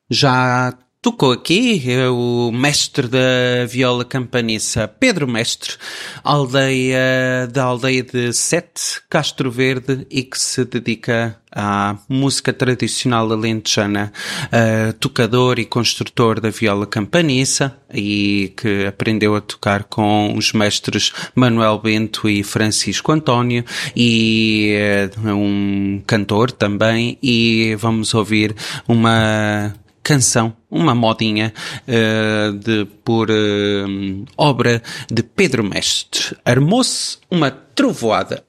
Já tocou aqui o mestre da viola campaniça, Pedro Mestre, da aldeia de Sete, Castro Verde, e que se dedica à música tradicional alentejana, tocador e construtor da viola campaniça, e que aprendeu a tocar com os mestres Manuel Bento e Francisco António, e um cantor também, e vamos ouvir uma canção, uma modinha por obra de Pedro Mestre. Armou-se uma trovoada.